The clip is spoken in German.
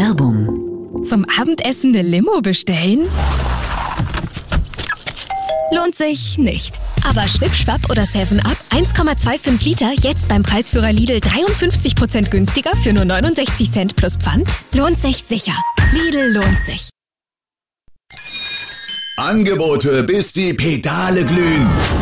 Werbung. Zum Abendessen eine Limo bestellen? Lohnt sich nicht. Aber Schwipschwapp oder 7-Up 1,25 Liter jetzt beim Preisführer Lidl 53% günstiger für nur 69 Cent plus Pfand? Lohnt sich sicher. Lidl lohnt sich. Angebote, bis die Pedale glühen.